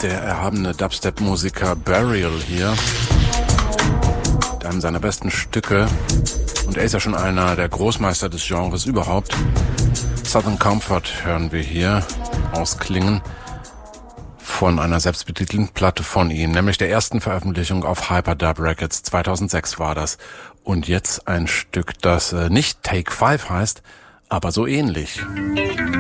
Der erhabene Dubstep-Musiker Burial hier, mit einem seiner besten Stücke. Und er ist ja schon einer der Großmeister des Genres überhaupt. Southern Comfort hören wir hier ausklingen von einer selbstbetitelten Platte von ihm, nämlich der ersten Veröffentlichung auf Hyperdub Records. 2006 war das. Und jetzt ein Stück, das nicht Take 5 heißt, aber so ähnlich.